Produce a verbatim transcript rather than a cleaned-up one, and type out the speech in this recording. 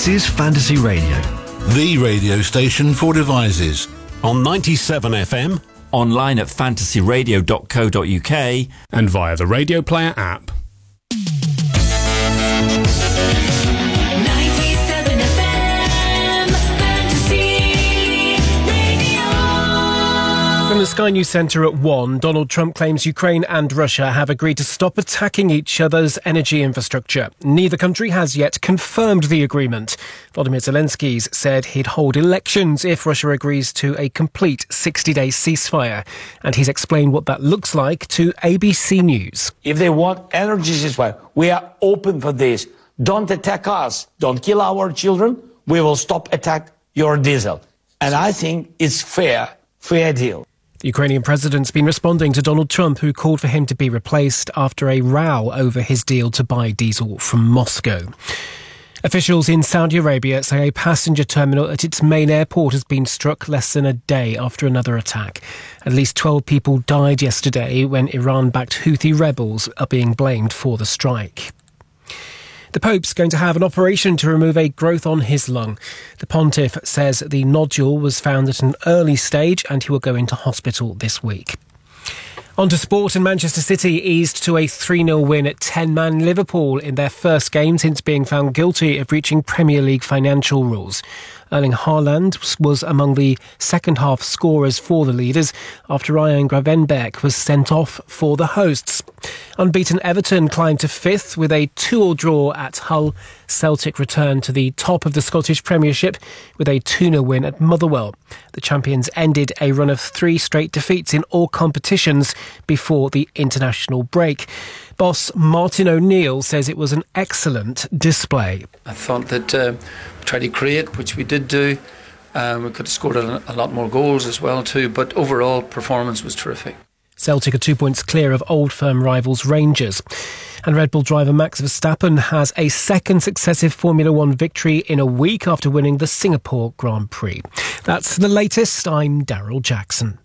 This is Fantasy Radio, the radio station for devices. On ninety-seven F M, online at fantasy radio dot co dot uk, and via the Radio Player app. ninety-seven F M, Fantasy Radio. From the Sky News Centre at one, Donald Trump claims Ukraine and Russia have agreed to stop attacking each other's energy infrastructure. Neither country has yet confirmed the agreement. Volodymyr Zelensky said he'd hold elections if Russia agrees to a complete sixty-day ceasefire. And he's explained what that looks like to A B C News. If they want energy ceasefire, we are open for this. Don't attack us. Don't kill our children. We will stop attack your diesel. And I think it's fair, fair deal. The Ukrainian president's been responding to Donald Trump, who called for him to be replaced after a row over his deal to buy diesel from Moscow. Officials in Saudi Arabia say a passenger terminal at its main airport has been struck less than a day after another attack. At least twelve people died yesterday when Iran-backed Houthi rebels are being blamed for the strike. The Pope's going to have an operation to remove a growth on his lung. The pontiff says the nodule was found at an early stage and he will go into hospital this week. On to sport, and Manchester City eased to a three nil win at ten-man Liverpool in their first game since being found guilty of breaching Premier League financial rules. Erling Haaland was among the second-half scorers for the leaders after Ryan Gravenberch was sent off for the hosts. Unbeaten Everton climbed to fifth with a two-all draw at Hull. Celtic returned to the top of the Scottish Premiership with a two nil win at Motherwell. The champions ended a run of three straight defeats in all competitions before the international break. Boss Martin O'Neill says it was an excellent display. I thought that uh, we tried to create, which we did do. Um, we could have scored a, a lot more goals as well too, but overall performance was terrific. Celtic are two points clear of old firm rivals Rangers. And Red Bull driver Max Verstappen has a second successive Formula One victory in a week after winning the Singapore Grand Prix. That's the latest. I'm Daryl Jackson.